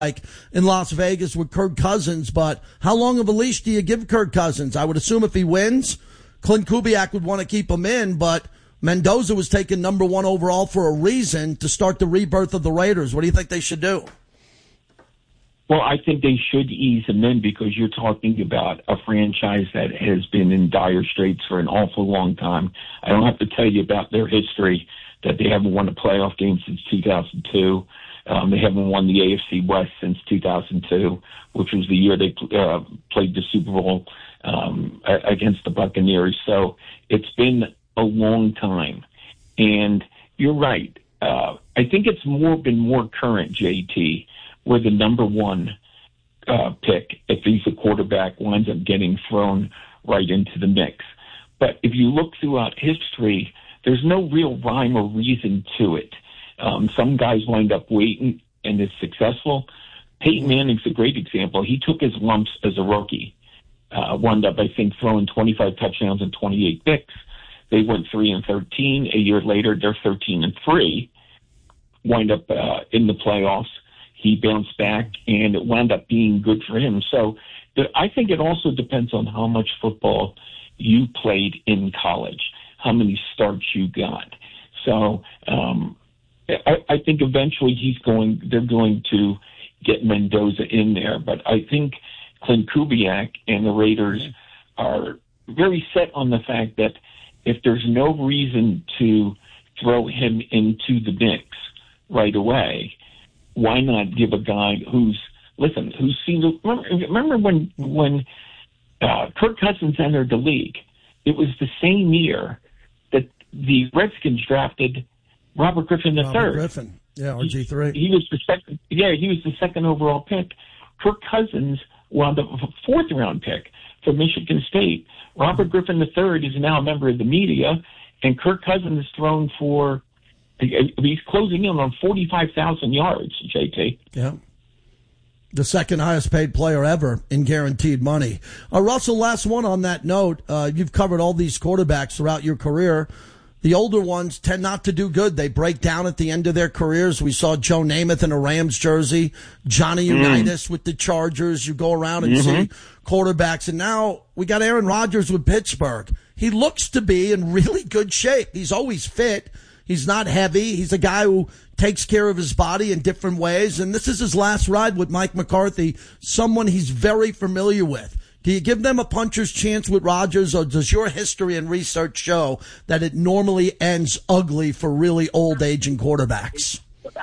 like in Las Vegas with Kirk Cousins, but how long of a leash do you give Kirk Cousins? I would assume if he wins, Clint Kubiak would want to keep him in, but Mendoza was taken number 1 overall for a reason, to start the rebirth of the Raiders. What do you think they should do? Well, I think they should ease him in, because you're talking about a franchise that has been in dire straits for an awful long time. I don't have to tell you about their history, that they haven't won a playoff game since 2002. They haven't won the AFC West since 2002, which was the year they played the Super Bowl against the Buccaneers. So it's been a long time. And you're right. I think it's been more current, JT, where the number 1 pick, if he's a quarterback, winds up getting thrown right into the mix. But if you look throughout history, there's no real rhyme or reason to it. Some guys wind up waiting and is successful. Peyton Manning's a great example. He took his lumps as a rookie. Wound up, I think, throwing 25 touchdowns and 28 picks. They went 3-13. A year later, they're 13-3. Wind up in the playoffs. He bounced back, and it wound up being good for him. So I think it also depends on how much football you played in college, how many starts you got. So I think eventually they're going to get Mendoza in there. But I think Clint Kubiak and the Raiders are very set on the fact that if there's no reason to throw him into the mix right away, why not give a guy who's seen remember when Kirk Cousins entered the league, it was the same year that the Redskins drafted Robert Griffin III. Robert Griffin. Yeah, RG3. He was the second overall pick. Kirk Cousins wound up with a 4th round pick from Michigan State. Robert Griffin III is now a member of the media, and Kirk Cousins is thrown for, he's closing in on 45,000 yards, JT. Yeah. The second highest paid player ever in guaranteed money. Russell, last one on that note. You've covered all these quarterbacks throughout your career. The older ones tend not to do good. They break down at the end of their careers. We saw Joe Namath in a Rams jersey, Johnny Unitas with the Chargers. You go around and see quarterbacks. And now we got Aaron Rodgers with Pittsburgh. He looks to be in really good shape. He's always fit. He's not heavy. He's a guy who takes care of his body in different ways. And this is his last ride with Mike McCarthy, someone he's very familiar with. Do you give them a puncher's chance with Rodgers, or does your history and research show that it normally ends ugly for really old aging quarterbacks?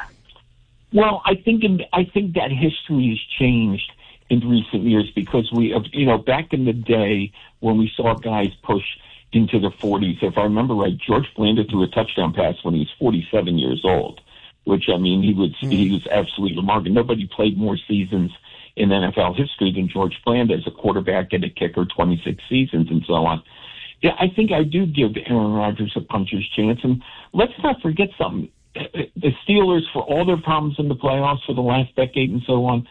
Well, I think that history has changed in recent years, because back in the day when we saw guys push into the 40s, if I remember right, George Blanda threw a touchdown pass when he was 47 years old, which, I mean, he was absolutely remarkable. Nobody played more seasons in NFL history than George Blanda as a quarterback and a kicker, 26 seasons and so on. Yeah, I think I do give Aaron Rodgers a puncher's chance. And let's not forget something. The Steelers, for all their problems in the playoffs for the last decade and so on,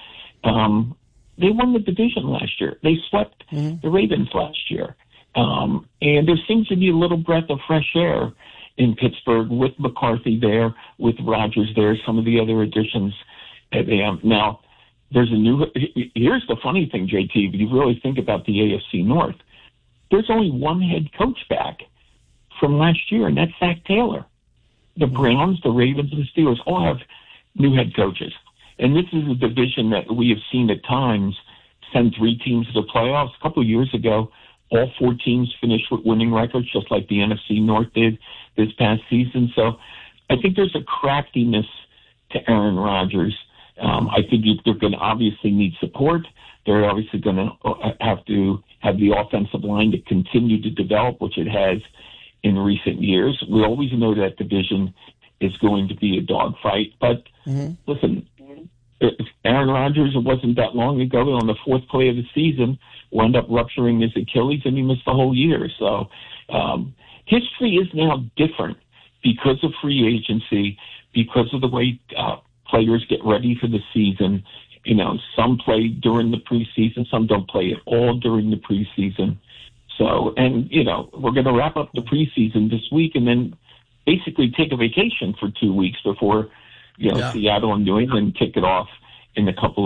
they won the division last year. They swept the Ravens last year. And there seems to be a little breath of fresh air in Pittsburgh with McCarthy there, with Rodgers there, some of the other additions that they have. Now, here's the funny thing, JT, if you really think about the AFC North, there's only one head coach back from last year, and that's Zach Taylor. The Browns, the Ravens, and the Steelers all have new head coaches. And this is a division that we have seen at times send 3 teams to the playoffs. A couple of years ago, all 4 teams finished with winning records, just like the NFC North did this past season. So I think there's a craftiness to Aaron Rodgers. I think they're going to obviously need support. They're obviously going to have to have the offensive line to continue to develop, which it has in recent years. We always know that division is going to be a dogfight. But listen, Aaron Rodgers, it wasn't that long ago, on the 4th play of the season, wound up rupturing his Achilles, and he missed the whole year. So history is now different because of free agency, because of the way players get ready for the season. You know, some play during the preseason, some don't play at all during the preseason. So, and, you know, we're going to wrap up the preseason this week and then basically take a vacation for 2 weeks before, Seattle and New England kick it off in a couple